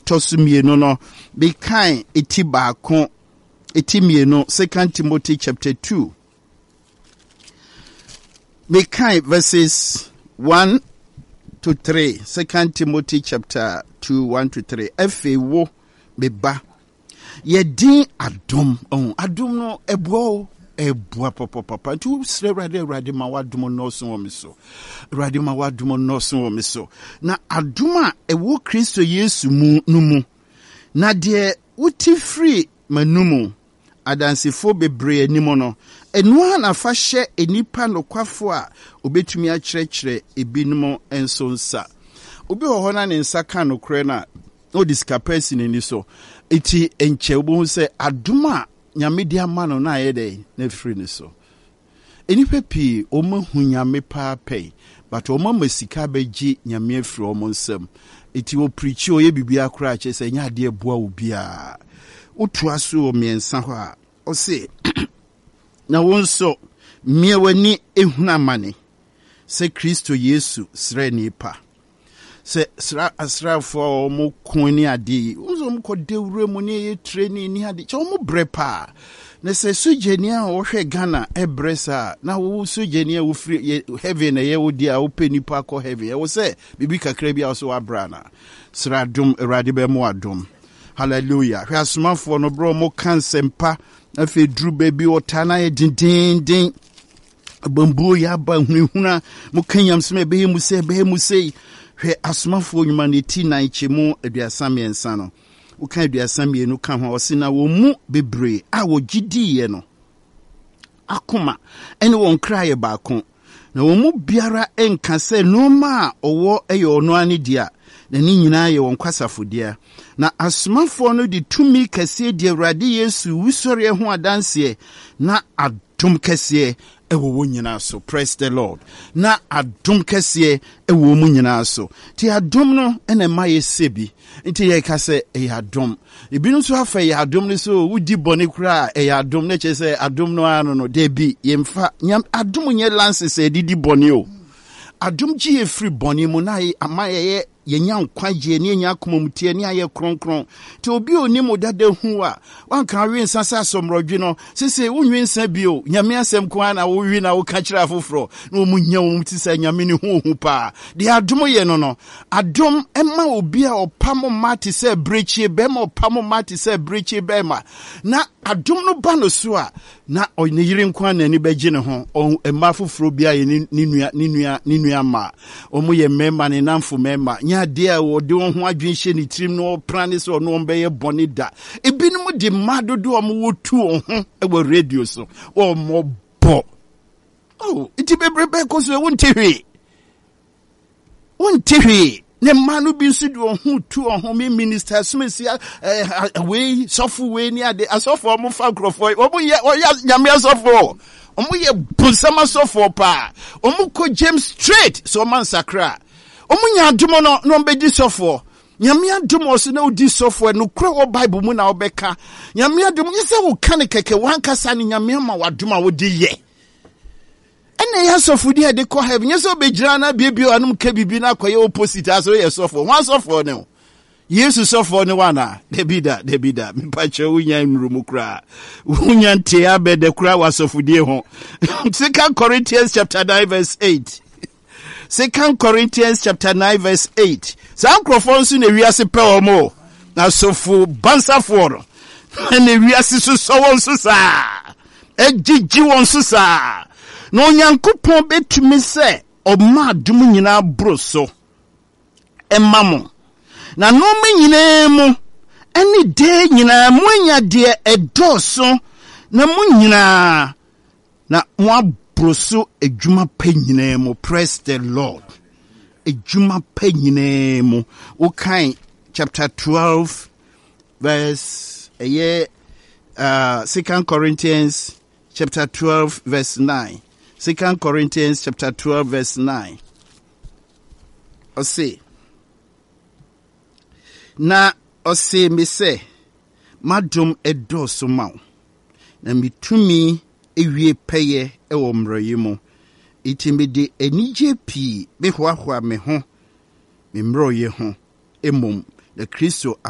etosumienu no be kind etibaako etimienu 2 Timothy chapter 2 be kind verses 1 to 3 2 Timothy chapter 2 1 to 3 efe wo beba ye din adom no ebua papa tu sre rade ma wadom no so wo so rade ma wadom no so wo so na adoma ewo Kristo Yesu mu no mu na de wuti free manumu adansefo bebre animo no enu na fa hye enipa nokwafo a obetumi a kyerɛkyerɛ ebinom enso nsa obi ho na ne nsa ka nokre na no discapacity ni so eti enche obo se adoma nyame di ama no na ayede na free ni so enipa pi o ma hu nyame pa pay but o ma masika beji nyame afiri o nsam eti o preach o ye bibia kra che se nya de boa obi a otua so o miensa ho a o se na wonso mie wani ehuna mane se Kristo Yesu sre nipa se asra for mo koni ade unzo mo kodewure mo ne ye training ni ade cho mo brepa na se sujeni a wo hwe Ghana ebresa na wo sujeni a wo free heaven ye wo dia wo penipa ko heaven wo se bibi kakra bia so abrana sra dum erade be mo adum hallelujah hwe asomafo no bro mo kansempa afi dru baby otana ye din bambu ya ba hunhuna mo kanyam sme be mu se hwe asomafo humanity na ichemu aduasame ensa no uka aduasame enu ka ho osina wo mu bebre a wo gidiye no akoma ene won kraye baako na wo mu biara enka se no ma owo eyo no ani dia na ni nyina ye won kwasafodia na asomafo no de tumi kase de Awurade Yesu wusori ho adanse na adom kase ewo wo nyina so. Praise the Lord. Na adom kase ewo mu nyina so. Ti adom no ene ma ye sebi nti ye ka se e adom ebinu so afa ye adom ne so wudi bone kura e adom ne che se adom no ano no debi ye mfa adom nye lances e didi bone o adom ji ye free bone mu na ye amaye yenya nkwaje ne yenya akomamutie ne aye kronkron te obi oni modada hu a wanka wi nsasa asomrodwe no sese wunwi nsa bio nyame asem kwa na wo wi na wo ka kira afoforo na wo munya wo mutisa nyame ne hu pa de adom ye no adom ema obi a opamo mate se brechi bema opamo mate se brechi bema na adom no ba no so a na oyine yire nkwa na ni beje ne ho ema afoforo bia ye ni nua ma omo ye mema ne namfo mema nya dia wo de ho adwenhye ni trim no prane so no mbeye bone da ebinum de madodo om wo tu ho e radio so o mo bo iti bebrebe ko so wonte hwe ne manu bi nso de ho tu ho me minister smesi we sofu we ni ade asofo mo fa krofo omo ye nyame asofo omo ye bunsama sofo pa omo ko James straight so man sakra omunya adumo no mbedi sofo nyame adumo so na odi sofo no kura wo bible mu na obeka nyame adumo yese wo kan keke wankasa ni nyame ma waduma wo di ye ene ya sofo di de ko heaven yese obegira na biebio anum ka bibi na koye opposite aso ye sofo wan sofo ne Yesu sofo ne wana debida mpache wunya nrumu kura wunya nte abede kura wa sofo di ho 2 Corinthians chapter 9 verse 8 2 Corinthians chapter 9 verse 8. Sa microphone ne wiase pe omo na sofu bansa foro. Ne wiase so won so sa. Ejiji won so sa. No Nyankopon betumi se oma adum nyina broso. Emamo. Na no me nyina mu eni de nyina mu anya de edoso na mu nyina na mo broso ejuma pa nyina mu. Praise the Lord. Ejuma pa nyina mu. Okan chapter 12 verse 2 Corinthians chapter 12 verse 9. 2 Corinthians chapter 12 verse 9. Ose na ose me se madum edoso ma na mitumi ewie peye ewo mroyi mu itimide enije pi be hoahoa me ho me mroyi ho emom na Kristo